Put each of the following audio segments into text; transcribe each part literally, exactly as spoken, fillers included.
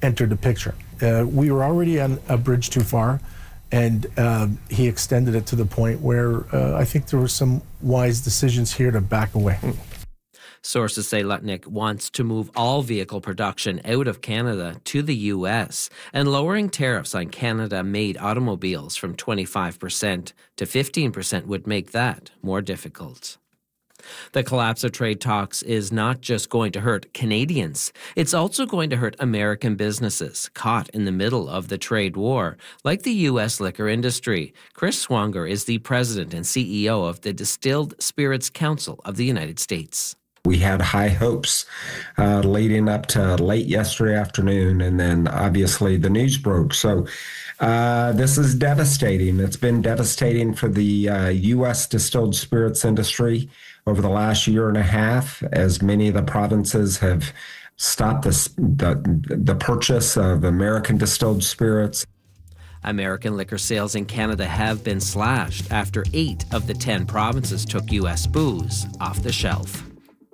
entered the picture. Uh, we were already on a bridge too far, and uh, he extended it to the point where uh, I think there were some wise decisions here to back away. Sources say Lutnick wants to move all vehicle production out of Canada to the U S, and lowering tariffs on Canada-made automobiles from twenty-five percent to fifteen percent would make that more difficult. The collapse of trade talks is not just going to hurt Canadians, it's also going to hurt American businesses caught in the middle of the trade war, like the U S liquor industry. Chris Swanger is the president and C E O of the Distilled Spirits Council of the United States. We had high hopes uh, leading up to late yesterday afternoon, and then obviously the news broke. So uh, this is devastating. It's been devastating for the uh, U S distilled spirits industry over the last year and a half, as many of the provinces have stopped this, the, the purchase of American distilled spirits. American liquor sales in Canada have been slashed after eight of the ten provinces took U S booze off the shelf.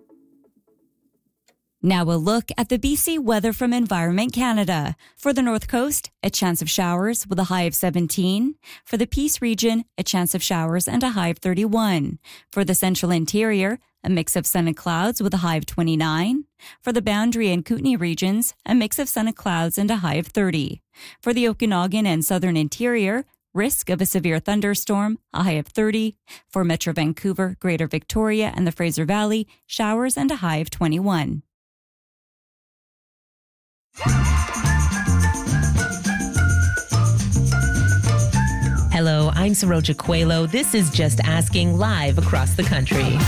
Now a look at the B C weather from Environment Canada. For the North Coast, a chance of showers with a high of seventeen. For the Peace region, a chance of showers and a high of thirty-one. For the Central Interior, a mix of sun and clouds with a high of twenty-nine. For the Boundary and Kootenay regions, a mix of sun and clouds and a high of thirty. For the Okanagan and Southern Interior, risk of a severe thunderstorm, a high of thirty. For Metro Vancouver, Greater Victoria, and the Fraser Valley, showers and a high of twenty-one. Hello, I'm Saroja Coelho. This is Just Asking, live across the country.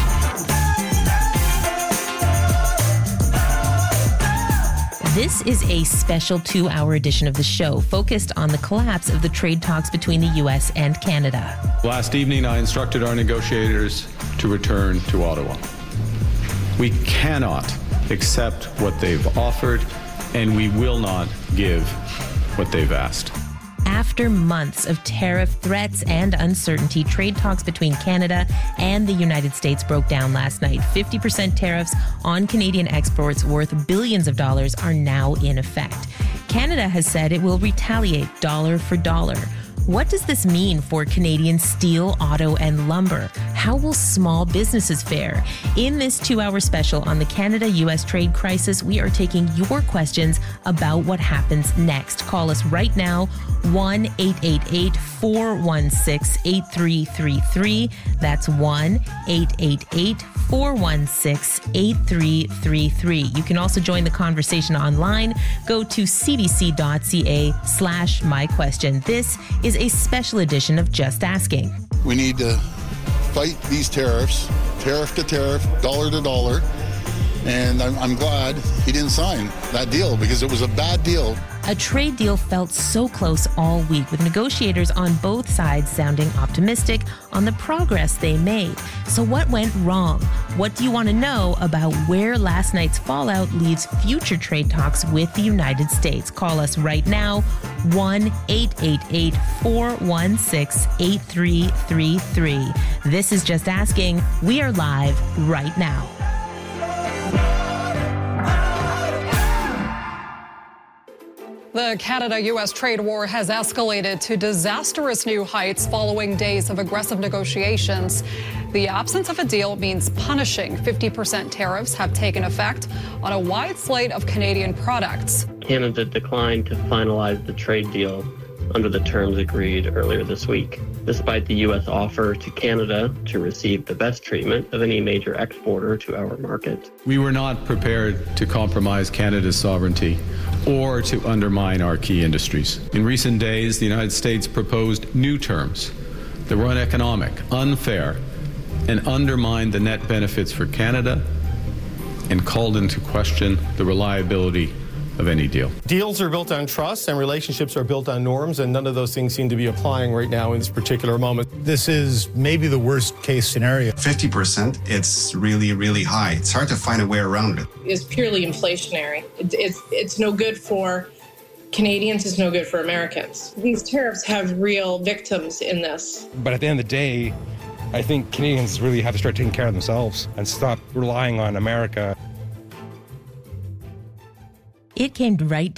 This is a special two-hour edition of the show focused on the collapse of the trade talks between the U S and Canada. Last evening, I instructed our negotiators to return to Ottawa. We cannot accept what they've offered, and we will not give what they've asked. After months of tariff threats and uncertainty, trade talks between Canada and the United States broke down last night. fifty percent tariffs on Canadian exports worth billions of dollars are now in effect. Canada has said it will retaliate dollar for dollar. What does this mean for Canadian steel, auto, and lumber? How will small businesses fare? In this two-hour special on the Canada-U S trade crisis, we are taking your questions about what happens next. Call us right now, one eight eight eight, four one six, eight three three three. That's one eight eight eight, four one six, eight three three three. You can also join the conversation online. Go to cbc.ca slash my question. This is a special edition of Just Asking. We need to fight these tariffs, tariff to tariff, dollar to dollar. And I'm, I'm glad he didn't sign that deal because it was a bad deal. A trade deal felt so close all week, with negotiators on both sides sounding optimistic on the progress they made. So what went wrong? What do you want to know about where last night's fallout leaves future trade talks with the United States? Call us right now, one eight eight eight, four one six, eight three three three. This is Just Asking. We are live right now. The Canada-U S trade war has escalated to disastrous new heights following days of aggressive negotiations. The absence of a deal means punishing fifty percent tariffs have taken effect on a wide slate of Canadian products. Canada declined to finalize the trade deal under the terms agreed earlier this week, despite the U S offer to Canada to receive the best treatment of any major exporter to our market. We were not prepared to compromise Canada's sovereignty or to undermine our key industries. In recent days, the United States proposed new terms that were uneconomic, unfair, and undermined the net benefits for Canada and called into question the reliability of any deal. Deals are built on trust and relationships are built on norms, and none of those things seem to be applying right now in this particular moment. This is maybe the worst case scenario. fifty percent, it's really, really high. It's hard to find a way around it. It's purely inflationary. It's, it's, it's no good for Canadians, it's no good for Americans. These tariffs have real victims in this. But at the end of the day, I think Canadians really have to start taking care of themselves and stop relying on America. It came right